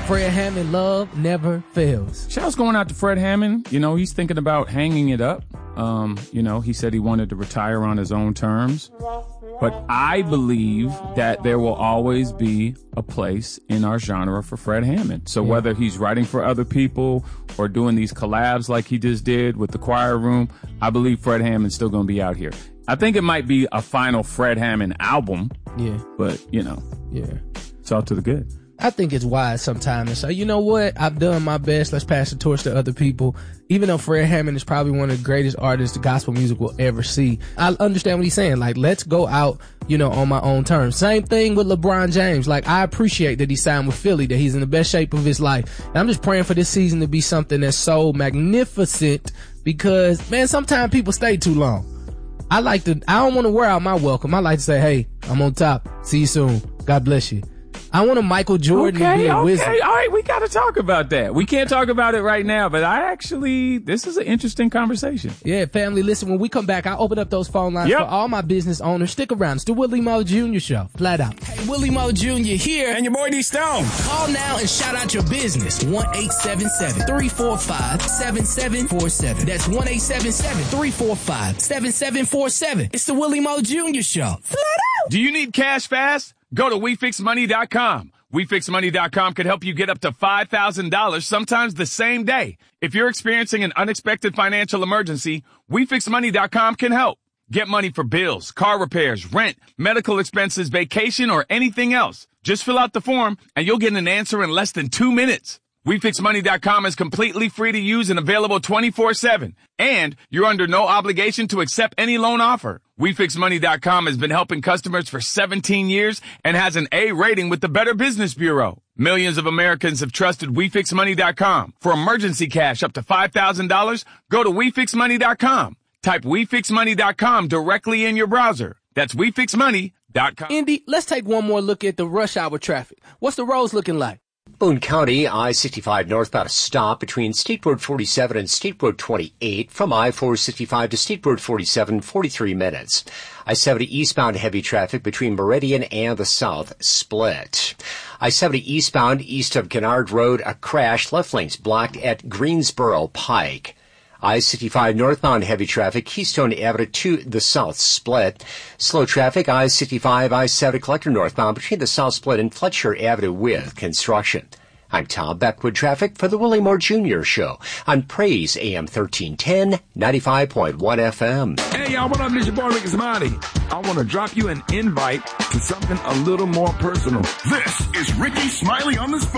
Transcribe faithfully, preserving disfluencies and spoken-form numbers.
Fred Hammond, love never fails. Shout's going out to Fred Hammond. You know, he's thinking about hanging it up. Um, you know, he said he wanted to retire on his own terms. But I believe that there will always be a place in our genre for Fred Hammond. So yeah. whether he's writing for other people or doing these collabs like he just did with the Choir Room, I believe Fred Hammond's still going to be out here. I think it might be a final Fred Hammond album. Yeah. But, you know. Yeah. It's all to the good. I think it's wise sometimes to say, you know what, I've done my best, let's pass the torch to other people. Even though Fred Hammond is probably one of the greatest artists the gospel music will ever see, I understand what he's saying. Like, let's go out, you know, on my own terms. Same thing with LeBron James. Like, I appreciate that he signed with Philly, that he's in the best shape of his life. And I'm just praying for this season to be something that's so magnificent because, man, sometimes people stay too long. I like to, I don't want to wear out my welcome. I like to say, hey, I'm on top. See you soon. God bless you. I want a Michael Jordan okay, to be a okay. wizard. All right, we got to talk about that. We can't talk about it right now, but I actually, this is an interesting conversation. Yeah, family, listen, when we come back, I'll open up those phone lines yep. for all my business owners. Stick around. It's the Willie Moe Junior Show. Flat out. Hey, Willie Moe Junior here. And your boy D Stone. Call now and shout out your business. one eight seven seven, three four five, seven seven four seven. That's one eight seven seven, three four five, seven seven four seven. It's the Willie Moe Junior Show. Flat out. Do you need cash fast? Go to we fix money dot com. we fix money dot com can help you get up to five thousand dollars, sometimes the same day. If you're experiencing an unexpected financial emergency, we fix money dot com can help. Get money for bills, car repairs, rent, medical expenses, vacation, or anything else. Just fill out the form and you'll get an answer in less than two minutes. we fix money dot com is completely free to use and available twenty-four seven. And you're under no obligation to accept any loan offer. we fix money dot com has been helping customers for seventeen years and has an A rating with the Better Business Bureau. Millions of Americans have trusted we fix money dot com. For emergency cash up to five thousand dollars, go to we fix money dot com. Type we fix money dot com directly in your browser. That's we fix money dot com. Indy, let's take one more look at the rush hour traffic. What's the roads looking like? Boone County, I sixty-five northbound, a stop between State Road forty-seven and State Road twenty-eight. From I four sixty-five to State Road forty-seven, forty-three minutes. I seventy eastbound, heavy traffic between Meridian and the South Split. I seventy eastbound, east of Kennard Road, a crash, left lanes blocked at Greensboro Pike. I sixty-five northbound, heavy traffic, Keystone Avenue to the South Split. Slow traffic, I sixty-five, I seventy collector northbound between the South Split and Fletcher Avenue with construction. I'm Tom Beckwood, traffic for the Willie Moore Junior Show on Praise A M thirteen ten, ninety-five point one F M. Hey, y'all, what up? This your boy Ricky Smiley. I want to drop you an invite to something a little more personal. This is Ricky Smiley on the spot.